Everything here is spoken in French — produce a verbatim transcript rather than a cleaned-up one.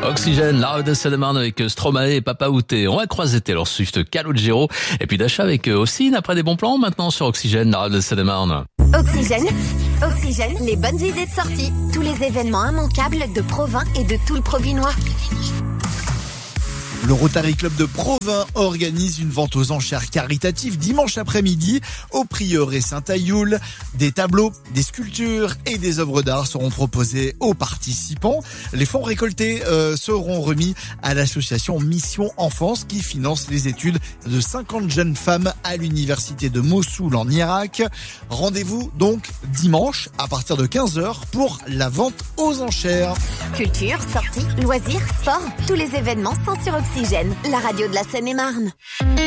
Oxygène, la radio de Seine-et-Marne avec Stromae et Papa Outé. On va croiser Taylor Swift, Calogero et puis d'achat avec Ossine après des bons plans maintenant sur Oxygène, la radio de Seine-et-Marne. Oxygène, Oxygène, les bonnes idées de sortie. Tous les événements immanquables de Provins et de tout le Provinois. Le Rotary Club de Provins organise une vente aux enchères caritatives dimanche après-midi au prieuré Saint-Ayoul. Des tableaux, des sculptures et des œuvres d'art seront proposés aux participants. Les fonds récoltés euh, seront remis à l'association Mission Enfance qui finance les études de cinquante jeunes femmes à l'université de Mossoul en Irak. Rendez-vous donc dimanche à partir de quinze heures pour la vente aux enchères. Culture, sorties, loisirs, sport, tous les événements sont sur Oxygène, la radio de la Seine-et-Marne.